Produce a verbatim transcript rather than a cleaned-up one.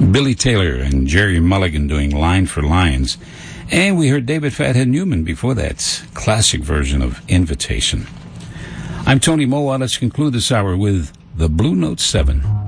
Billy Taylor and Jerry Mulligan doing Line for Lions. And we heard David Fathead Newman before that classic version of Invitation. I'm Tony Moa. Let's conclude this hour with the Blue Note seven.